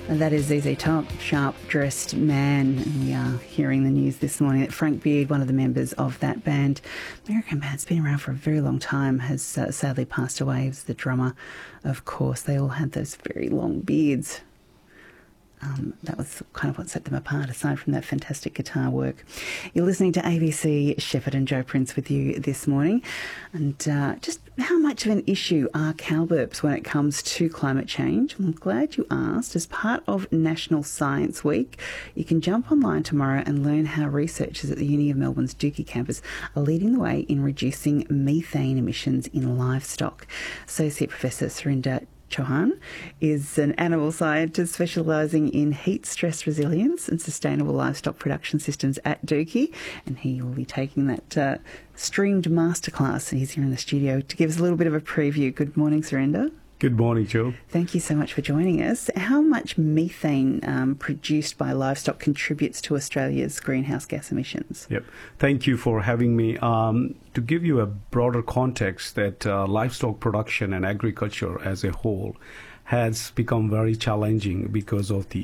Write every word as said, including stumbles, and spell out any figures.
And that is Z Z Top, Sharp-Dressed Man. And we are hearing the news this morning that Frank Beard, one of the members of that band, American band's been around for a very long time, has uh, sadly passed away. He was the drummer, of course. They all had those very long beards. Um, that was kind of what set them apart, aside from that fantastic guitar work. You're listening to A B C Shepherd and Joe Prince with you this morning. And uh, just how much of an issue are cow burps when it comes to climate change? Well, I'm glad you asked. As part of National Science Week, you can jump online tomorrow and learn how researchers at the Uni of Melbourne's Dookie campus are leading the way in reducing methane emissions in livestock. Associate Professor Surinder Chauhan is an animal scientist specialising in heat stress resilience and sustainable livestock production systems at Dookie, and he will be taking that uh, streamed masterclass. He's here in the studio to give us a little bit of a preview. Good morning, Surinder. Good morning, Joe. Thank you so much for joining us. How much methane um, produced by livestock contributes to Australia's greenhouse gas emissions? Yep. Thank you for having me. Um, to give you a broader context, that uh, livestock production and agriculture as a whole has become very challenging because of the